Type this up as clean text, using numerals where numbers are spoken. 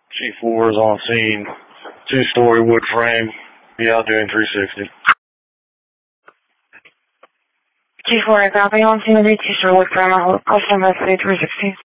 G4 is on scene. 2-story wood frame. Be out there in 360. G4, I copy on scene with a 2-story wood frame. I'll send that to 360.